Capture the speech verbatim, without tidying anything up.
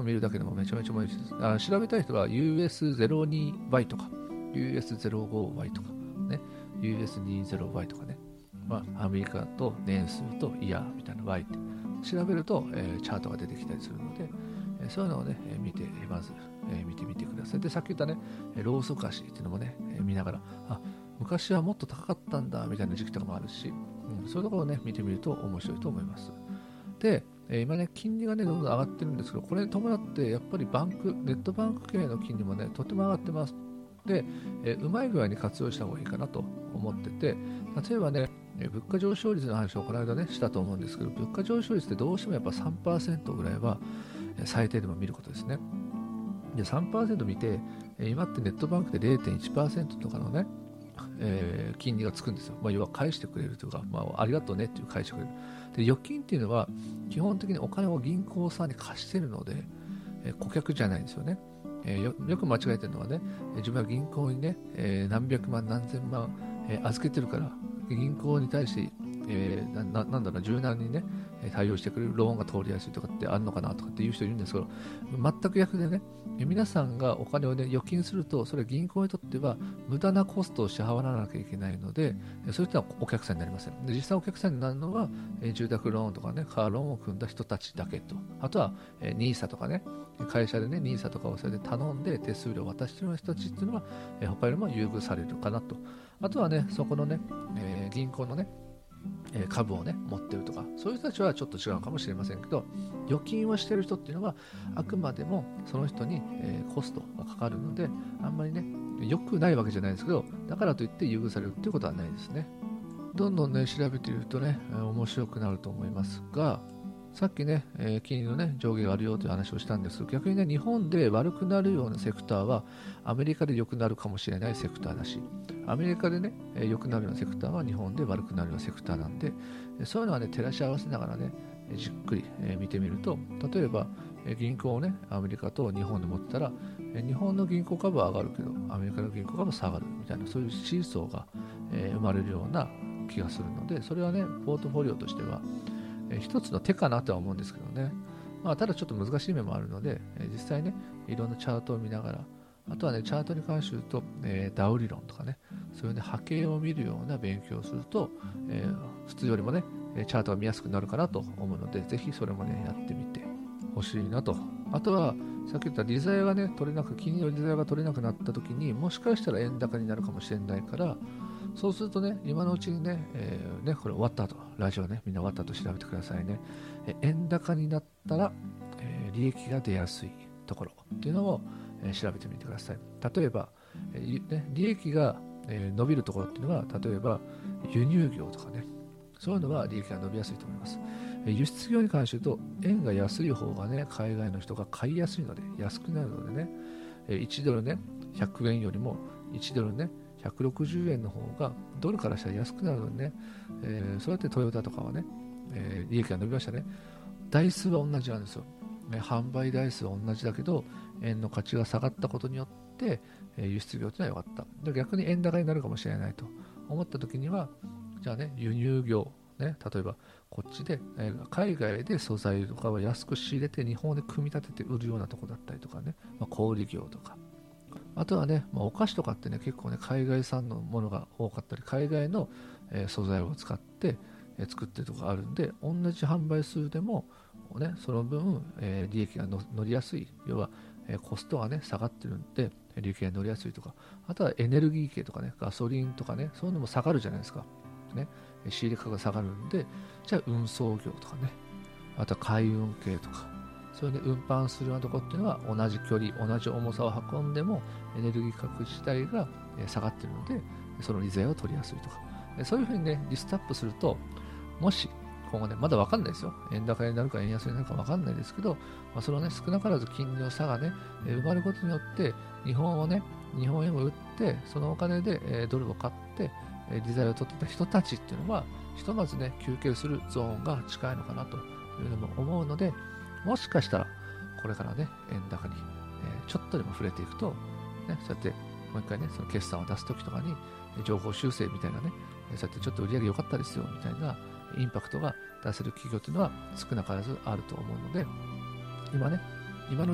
見るだけでもめちゃめちゃ重いです。あ、調べたい人は ユーエスゼロにワイ とか ユーエスゼロごワイ とかね、ユーエスにじゅうワイ とかね、まあ、アメリカと年数とイヤーみたいな Y って調べると、えー、チャートが出てきたりするので、えー、そういうのをね、えー、見てまず、えー、見てみてください。で、さっき言ったねローソク足っていうのもね、えー、見ながら、あ、昔はもっと高かったんだみたいな時期とかもあるし、うん、そういうところをね見てみると面白いと思います。で、えー、今ね金利がねどんどん上がってるんですけど、これに伴ってやっぱりバンクネットバンク系の金利もねとても上がってます。で、えー、うまい具合に活用した方がいいかなと思ってて、例えばね物価上昇率の話をこの間ねしたと思うんですけど、物価上昇率ってどうしてもやっぱ さんパーセント ぐらいは最低でも見ることですね。で さんパーセント 見て、今ってネットバンクで れいてんいちパーセント とかのね、えー、金利がつくんですよ。まあ、要は返してくれるというか、まあ、ありがとうねっていう返してくれる。で預金っていうのは基本的にお金を銀行さんに貸してるので、えー、顧客じゃないんですよね。えー、よ, よく間違えてるのはね、自分は銀行にね、えー、何百万何千万、えー、預けてるから銀行に対して、えー、な, なんだろう柔軟にね対応してくれるローンが通りやすいとかってあるのかなとかっていう人いるんですけど、全く逆でね、皆さんがお金をね預金すると、それは銀行にとっては無駄なコストを支払わなきゃいけないので、そういったお客さんになりません。で、実際お客さんになるのは、えー、住宅ローンとかねカーローンを組んだ人たちだけと、あとは、えー、ニーサ とかね、会社でね ニーサ とかをそれで頼んで手数料を渡しているような人たちっていうのは、えー、他よりも優遇されるかなと。あとはね、そこのね、えー、銀行のね株をね持ってるとか、そういう人たちはちょっと違うかもしれませんけど、預金をしている人っていうのはあくまでもその人に、えー、コストがかかるので、あんまりね良くないわけじゃないですけど、だからといって優遇されるっていうことはないですね。どんどんね調べているとね面白くなると思いますが、さっきね、えー、金利のね上下があるよという話をしたんですけど、逆にね日本で悪くなるようなセクターはアメリカで良くなるかもしれないセクターだし、アメリカでね良くなるようなセクターは日本で悪くなるようなセクターなんで、そういうのはね照らし合わせながらねじっくり見てみると、例えば銀行をねアメリカと日本で持ってたら、日本の銀行株は上がるけどアメリカの銀行株は下がるみたいな、そういうシーソーが生まれるような気がするので、それはねポートフォリオとしては一つの手かなとは思うんですけどね。まあ、ただちょっと難しい面もあるので、実際ねいろんなチャートを見ながら、あとはねチャートに関して言うと、えー、ダウ理論とかね、そういうね波形を見るような勉強をすると、えー、普通よりもねチャートが見やすくなるかなと思うので、ぜひそれもねやってみてほしいなと。あとはさっき言った利ざやがね取れなく、金利の利ざやが取れなくなった時に、もしかしたら円高になるかもしれないから、そうするとね今のうちにね、えー、ねこれ終わった後、ラジオねみんな終わった後調べてくださいね。え円高になったら、えー、利益が出やすいところっていうのを、えー、調べてみてください。例えば、えーね、利益が、えー、伸びるところっていうのは、例えば輸入業とかね、そういうのは利益が伸びやすいと思います。えー、輸出業に関して言うと、円が安い方がね海外の人が買いやすいので、安くなるのでね、えー、いちドルねひゃくえんよりもいちドルねひゃくろくじゅうえんの方がドルからしたら安くなるのでね、えー、そうやってトヨタとかはね、えー、利益が伸びましたね。台数は同じなんですよ、ね、販売台数は同じだけど円の価値が下がったことによって、えー、輸出業というのは良かった。で逆に円高になるかもしれないと思った時には、じゃあね輸入業ね、例えばこっちで、えー、海外で素材とかを安く仕入れて日本で組み立てて売るようなとこだったりとかね、まあ、小売業とか、あとはね、まあ、お菓子とかってね結構ね海外産のものが多かったり、海外の、えー、素材を使って、えー、作ってるところがあるんで、同じ販売数でも、ね、その分、えー、利益がの乗りやすい、要は、えー、コストがね下がってるんで利益が乗りやすいとか、あとはエネルギー系とかねガソリンとかね、そういうのも下がるじゃないですか、ね、仕入れ価格が下がるんで、じゃあ運送業とかね、あとは海運系とか、そういう、ね、運搬するようなところっていうのは同じ距離同じ重さを運んでもエネルギー価格自体が下がっているので、その利ざやを取りやすいとか、そういうふうにねリストアップすると、もし今後ねまだ分かんないですよ、円高になるか円安になるか分かんないですけど、まあ、そのね少なからず金利の差がね生まれることによって、日本をね日本円を売って、そのお金でドルを買って利ざやを取ってた人たちっていうのは、ひとまずね休憩するゾーンが近いのかなというのも思うので、もしかしたらこれからね円高に、えー、ちょっとでも触れていくと、ね、そうやってもう一回ねその決算を出すときとかに情報修正みたいなね、そうやってちょっと売り上げ良かったですよみたいなインパクトが出せる企業というのは少なからずあると思うので、今ね今の